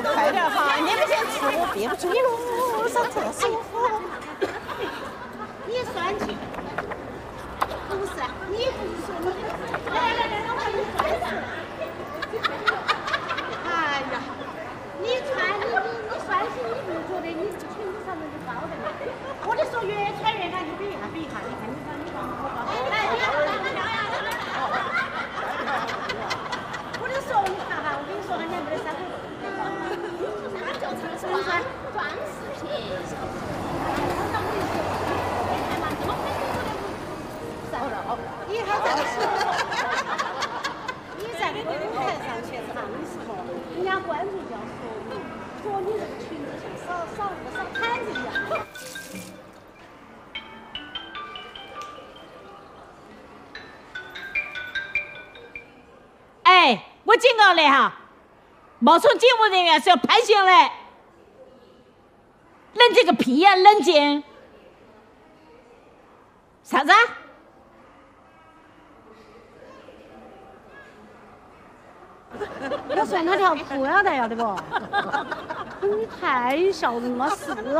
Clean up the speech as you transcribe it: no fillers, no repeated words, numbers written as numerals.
快点哈！你们先吃，我憋不住了，上厕所。 你算计，不是？你不是说你来，我给你算算。哎呀，你算起你不觉得你这裙子上面就高的吗？我就说越穿越高，你比一下，你看你看你高高。来，我就说你看哈，我跟你说，人家没得3个。那叫什么装饰品？你还在你在那个舞台上去唱的时候，人家观众就要说你这个裙子像扫毯子一样。 哎，我警告你哈，冒充警务人员是要判刑的。冷静个屁呀，冷静！啥子？ 我说那条裤腰带要得不？你太笑人了，是。